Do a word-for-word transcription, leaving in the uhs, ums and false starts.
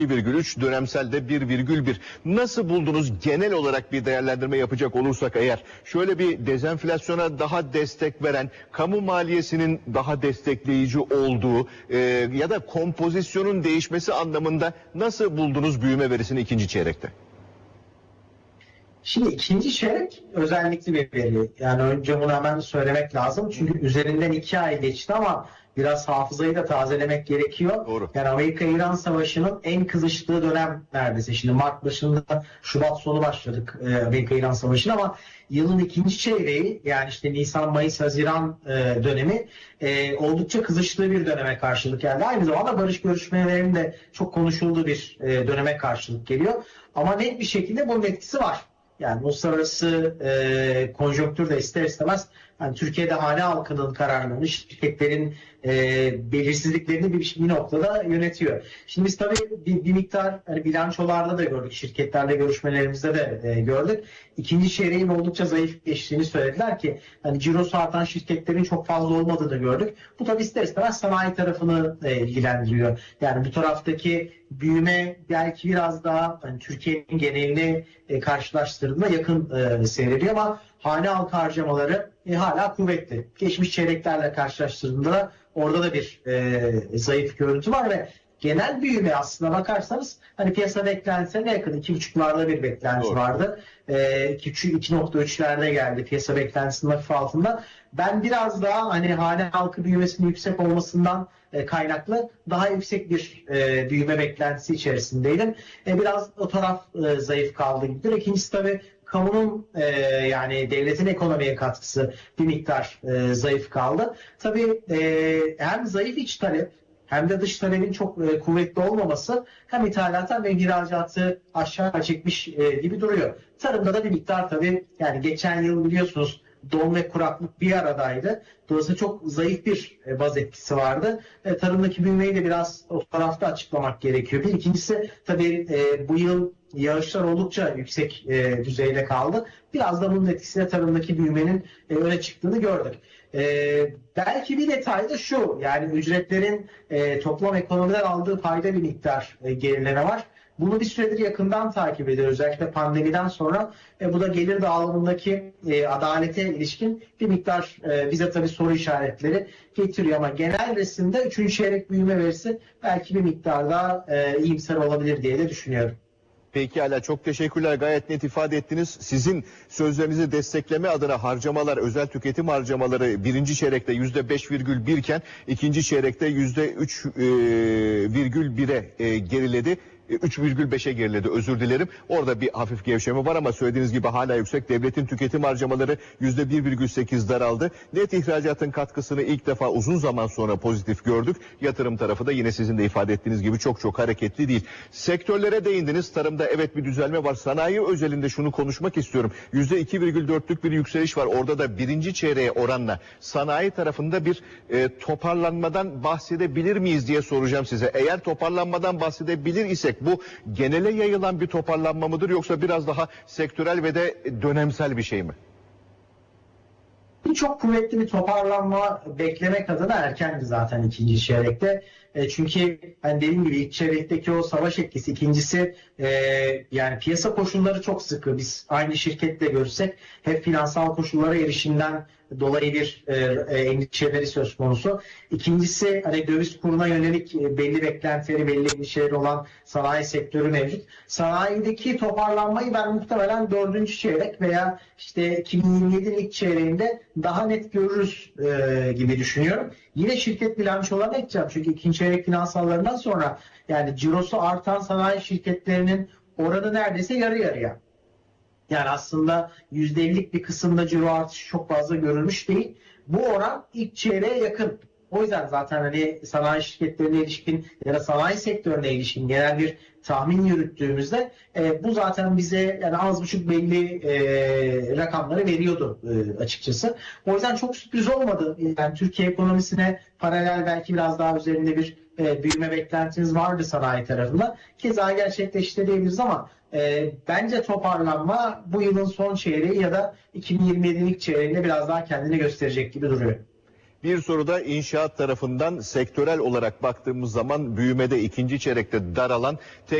bir virgül üç, dönemselde bir virgül bir. Nasıl buldunuz genel olarak bir değerlendirme yapacak olursak eğer? Şöyle bir dezenflasyona daha destek veren, kamu maliyesinin daha destekleyici olduğu e, ya da kompozisyonun değişmesi anlamında nasıl buldunuz büyüme verisini ikinci çeyrekte? Şimdi ikinci çeyrek özellikli bir veri. Yani önce bunu hemen söylemek lazım. Çünkü üzerinden iki ay geçti ama biraz hafızayı da tazelemek gerekiyor. Doğru. Yani Amerika-İran Savaşı'nın en kızıştığı dönem neredeyse. Şimdi Mart başında, Şubat sonu başladık e, Amerika-İran Savaşı'na ama yılın ikinci çeyreği, yani işte Nisan, Mayıs, Haziran e, dönemi e, oldukça kızıştığı bir döneme karşılık geldi. Aynı zamanda barış görüşmelerinin de çok konuşulduğu bir e, döneme karşılık geliyor. Ama net bir şekilde bunun etkisi var. Yani uluslararası e, konjonktür de ister istemez yani Türkiye'de hane halkının kararlarını, şirketlerin e, belirsizliklerini bir, bir noktada yönetiyor. Şimdi biz tabii bir, bir miktar hani bilançolarda da gördük, şirketlerle görüşmelerimizde de e, gördük. İkinci çeyreğin oldukça zayıf geçtiğini söylediler ki hani cirosu artan şirketlerin çok fazla olmadığını gördük. Bu tabii ister istemez sanayi tarafını e, ilgilendiriyor. Yani bu taraftaki büyüme belki biraz daha hani Türkiye'nin genelini e, karşılaştırdığında yakın e, seyrediyor ama hane halkı harcamaları e, hala kuvvetli. Geçmiş çeyreklerle karşılaştırdığında da orada da bir e, zayıf görüntü var ve genel büyüme aslına bakarsanız hani piyasa beklentisine yakın iki buçuklarda bir beklenti Doğru. vardı. E, iki nokta üçlerde geldi piyasa beklentisinin hafif altında. Ben biraz daha hani hane halkı büyümesinin yüksek olmasından e, kaynaklı daha yüksek bir e, büyüme beklentisi içerisindeydim. E, biraz o taraf e, zayıf kaldı gibidir. İkincisi tabii kamunun e, yani devletin ekonomiye katkısı bir miktar e, zayıf kaldı. Tabii e, hem zayıf iç talep hem de dış talebin çok e, kuvvetli olmaması hem ithalatı hem ihracatı aşağı çekmiş e, gibi duruyor. Tarımda da bir miktar tabii yani geçen yıl biliyorsunuz don ve kuraklık bir aradaydı. Dolayısıyla çok zayıf bir e, baz etkisi vardı. E, tarımdaki büyümeyi de biraz o tarafta açıklamak gerekiyor. Bir ikincisi tabii e, bu yıl yağışlar oldukça yüksek e, düzeyde kaldı. Biraz da bunun etkisiyle tarımdaki büyümenin e, öne çıktığını gördük. E, belki bir detay da şu, yani ücretlerin e, toplam ekonomiden aldığı payda bir miktar e, gerileme var. Bunu bir süredir yakından takip ediyoruz. Özellikle pandemiden sonra e, bu da gelir dağılımındaki e, adalete ilişkin bir miktar e, bize tabii soru işaretleri getiriyor. Ama genel resimde üçüncü çeyrek büyüme verisi belki bir miktar daha e, iyimser olabilir diye de düşünüyorum. Peki hala çok teşekkürler. Gayet net ifade ettiniz. Sizin sözlerinizi destekleme adına harcamalar, özel tüketim harcamaları birinci çeyrekte yüzde beş virgül bir iken ikinci çeyrekte yüzde üç virgül bire geriledi. üç virgül beşe geriledi, özür dilerim. Orada bir hafif gevşeme var ama söylediğiniz gibi hala yüksek. Devletin tüketim harcamaları yüzde bir virgül sekiz daraldı. Net ihracatın katkısını ilk defa uzun zaman sonra pozitif gördük. Yatırım tarafı da yine sizin de ifade ettiğiniz gibi çok çok hareketli değil. Sektörlere değindiniz. Tarımda evet bir düzelme var. Sanayi özelinde şunu konuşmak istiyorum. yüzde iki virgül dörtlük bir yükseliş var. Orada da birinci çeyreğe oranla sanayi tarafında bir e, toparlanmadan bahsedebilir miyiz diye soracağım size. Eğer toparlanmadan bahsedebilir isek bu genele yayılan bir toparlanma mıdır yoksa biraz daha sektörel ve de dönemsel bir şey mi? Çok kuvvetli bir toparlanma beklemek adına erkendi zaten ikinci çeyrekte. E, çünkü hani dediğim gibi ilk çeyrekteki o savaş etkisi, ikincisi e, yani piyasa koşulları çok sıkı. Biz aynı şirketle görürsek hep finansal koşullara erişimden dolayı bir e, e, endişeleri söz konusu. İkincisi hani döviz kuruna yönelik e, belli beklentileri, belli endişeleri olan sanayi sektörü mevcut. Sanayideki toparlanmayı ben muhtemelen dördüncü çeyrek veya işte iki bin yirmi yedinin ilk çeyreğinde daha net görürüz e, gibi düşünüyorum. Yine şirket bilançolarına edeceğim. Çünkü ikinci çeyrek finansallarından sonra yani cirosu artan sanayi şirketlerinin oranı neredeyse yarı yarıya. Yani aslında yüzde ellilik bir kısımda ciro artışı çok fazla görülmüş değil. Bu oran ilk çeyreğe yakın. O yüzden zaten hani sanayi şirketlerine ilişkin ya da sanayi sektörüne ilişkin genel bir tahmin yürüttüğümüzde e, bu zaten bize yani az buçuk belli e, rakamları veriyordu e, açıkçası. O yüzden çok sürpriz olmadı. Yani Türkiye ekonomisine paralel belki biraz daha üzerinde bir e, büyüme beklentimiz vardı sanayi tarafında. Keza gerçekleşti diyebiliriz ama e, bence toparlanma bu yılın son çeyreği ya da iki bin yirmi yedinin ilk çeyreğinde biraz daha kendini gösterecek gibi duruyor. Bir soru da inşaat tarafından sektörel olarak baktığımız zaman büyümede ikinci çeyrekte daralan tek